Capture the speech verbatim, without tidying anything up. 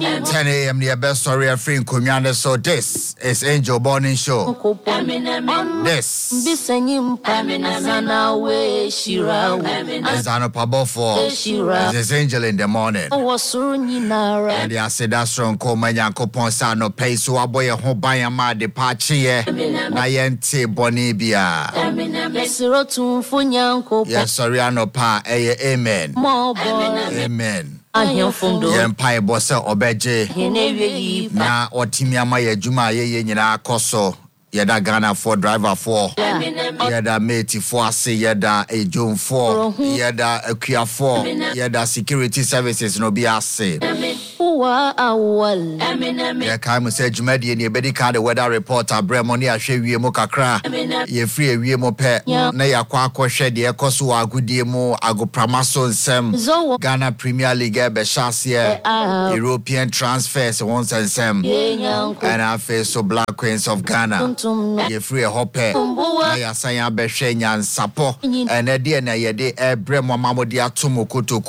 ten a.m. the best story of free Kunyande. So this is Angel Morning Show. This is Anopabo for this is Angel in the morning. And they say that's strong Koma Yankopon Sano pay so a boy a home by a mad departure. Nayente Bonibia. Yes, sorry, Anopa. Amen. Amen. Empire bossa obeje na otimiama ye juma ye nyina akoso yeda Ghana for driver for yeda mate for ase yeda ejom for yeda akua for yeda security services no be ase wa awal ya kai say jumadi ne be di ka the weather reporter bremoni ahwe wie mo kakra ye free wie mo pe na yakwa akohwe de ekoso agudie mu agopramaso nsem Ghana Premier League be chance European transfers once and some and I face so Black Queens of Ghana ye free hope na ya san ya be hwe nyan sapo and e de na ye de e bremo mamodi atomo kotoku